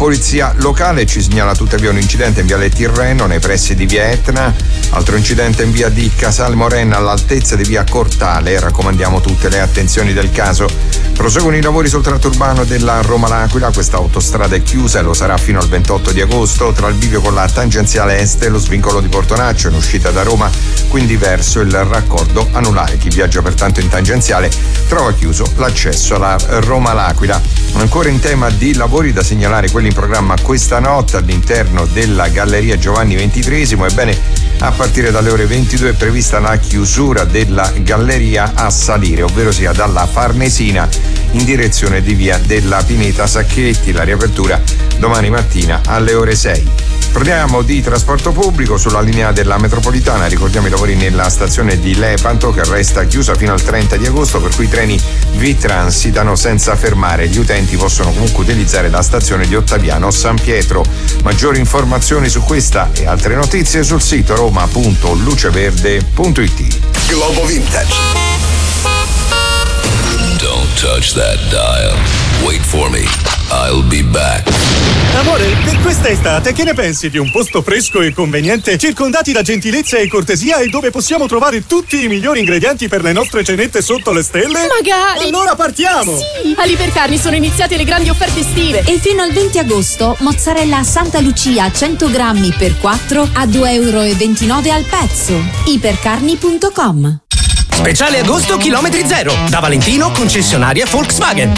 polizia locale ci segnala tuttavia un incidente in viale Tirreno nei pressi di via Etna, altro incidente in via di Casal Morena all'altezza di via Cortale. Raccomandiamo tutte le attenzioni del caso. Proseguono i lavori sul tratto urbano della Roma-L'Aquila, questa autostrada è chiusa e lo sarà fino al 28 di agosto tra il bivio con la tangenziale est e lo svincolo di Portonaccio in uscita da Roma, quindi verso il raccordo anulare. Chi viaggia pertanto in tangenziale trova chiuso l'accesso alla Roma-L'Aquila. Ancora in tema di lavori, da segnalare quelli in programma questa notte all'interno della Galleria Giovanni XXIII. Ebbene, a partire dalle ore 22 è prevista la chiusura della galleria a salire, ovvero sia dalla Farnesina in direzione di via della Pineta Sacchetti. La riapertura domani mattina alle ore 6. Parliamo di trasporto pubblico sulla linea della metropolitana. Ricordiamo i lavori nella stazione di Lepanto che resta chiusa fino al 30 di agosto, per cui i treni vi transitano senza fermare. Gli utenti possono comunque utilizzare la stazione di Ottaviano San Pietro. Maggiori informazioni su questa e altre notizie sul sito roma.luceverde.it. Global Vintage. Don't touch that dial. Wait for me. I'll be back. Amore, per questa estate che ne pensi di un posto fresco e conveniente, circondati da gentilezza e cortesia e dove possiamo trovare tutti i migliori ingredienti per le nostre cenette sotto le stelle? Magari! Allora partiamo! Sì! All'Ipercarni sono iniziate le grandi offerte estive. E fino al 20 agosto, mozzarella Santa Lucia 100 grammi per 4 a €2,29 al pezzo. Ipercarni.com. Speciale agosto chilometri zero. Da Valentino, concessionaria Volkswagen.